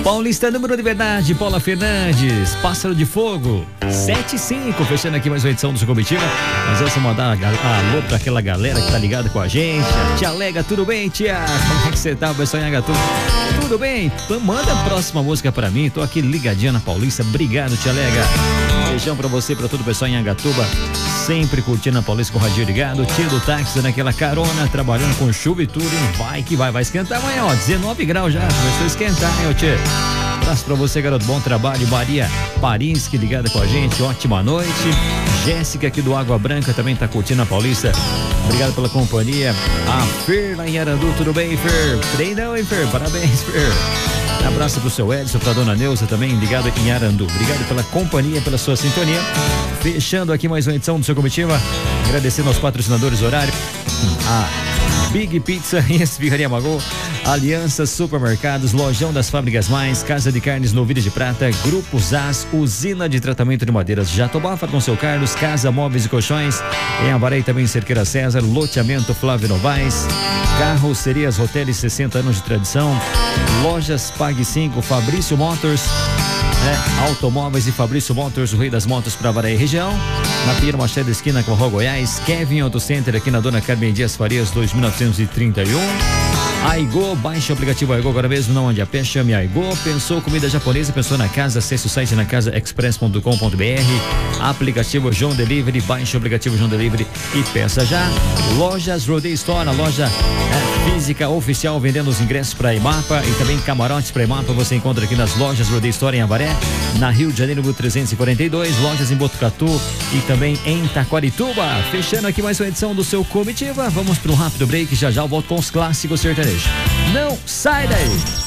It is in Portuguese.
Paulista, número de verdade, Paula Fernandes, Pássaro de Fogo, 7-5, fechando aqui mais uma edição do seu Comitiva. Mas essa mandar alô pra aquela galera que tá ligada com a gente. A tia Lega, tudo bem, tia? Como é que você tá, pessoal em Angatuba? Tudo bem? Então manda a próxima música pra mim, tô aqui ligadinha na Paulista. Obrigado, tia Lega. Beijão pra você, pra todo o pessoal em Angatuba, sempre curtindo a Paulista com o radinho ligado. Tia do táxi dando aquela carona, trabalhando com chuva e tudo, e vai que vai esquentar amanhã, ó, 19 graus já, começou a esquentar, hein, ô tia? Abraço pra você, garoto, bom trabalho. Maria Parinski ligada com a gente, ótima noite. Jéssica aqui do Água Branca também tá curtindo a Paulista, obrigado pela companhia. A Fer lá em Arandu, tudo bem, Fer? Treinão, hein, Fer? Parabéns, Fer. Abraço pro seu Edson, pra dona Neuza também, ligado em Arandu. Obrigado pela companhia, pela sua sintonia. Fechando aqui mais uma edição do seu Comitiva, agradecendo aos patrocinadores horários, a Big Pizza e Esfirraria Magô, Aliança Supermercados, Lojão das Fábricas Mais, Casa de Carnes Novilha de Prata, Grupo Zaz, Usina de Tratamento de Madeiras Jatobá, com seu Carlos, Casa Móveis e Colchões, em Avaré também Cerqueira César, Loteamento Flávio Novaes, Carrocerias Hotéis 60 anos de tradição, Lojas Pague 5, Fabrício Motors, Automóveis e Fabrício Motors, o rei das motos para Avaré e região. Na Pinheiro Machado, esquina com a Rua Goiás. Kevin Auto Center aqui na Dona Carmen Dias Farias, 2931. Aigo, baixe o aplicativo Aigo agora mesmo, não ande a pé, chame Aigo. Pensou comida japonesa, pensou na casa, acesse o site nacasaexpress.com.br. Aplicativo João Delivery, baixe o aplicativo João Delivery e peça já. Lojas Rodeio Store, a loja física oficial, vendendo os ingressos para Imapa e também camarotes para Imapa. Você encontra aqui nas lojas Rodeio Store em Avaré, na Rio de Janeiro 342, lojas em Botucatu e também em Taquarituba. Fechando aqui mais uma edição do seu Comitiva. Vamos para um rápido break, já já eu volto com os clássicos sertanejos. Não sai daí!